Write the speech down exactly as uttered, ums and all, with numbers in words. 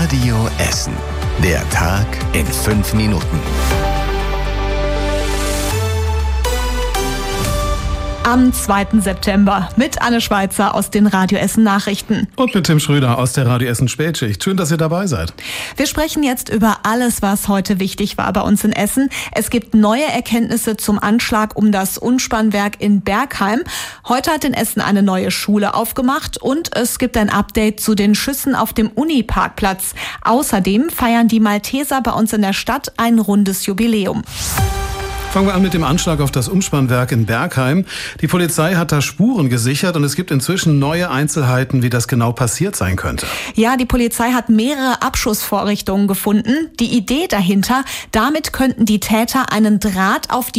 Radio Essen. Der Tag in fünf Minuten. Am zweiten September mit Anne Schweizer aus den Radio Essen Nachrichten. Und mit Tim Schröder aus der Radio Essen Spätschicht. Schön, dass ihr dabei seid. Wir sprechen jetzt über alles, was heute wichtig war bei uns in Essen. Es gibt neue Erkenntnisse zum Anschlag um das Unspannwerk in Bergheim. Heute hat in Essen eine neue Schule aufgemacht und es gibt ein Update zu den Schüssen auf dem Uni-Parkplatz. Außerdem feiern die Malteser bei uns in der Stadt ein rundes Jubiläum. Fangen wir an mit dem Anschlag auf das Umspannwerk in Bergheim. Die Polizei hat da Spuren gesichert und es gibt inzwischen neue Einzelheiten, wie das genau passiert sein könnte. Ja, die Polizei hat mehrere Abschussvorrichtungen gefunden. Die Idee dahinter, damit könnten die Täter einen Draht auf die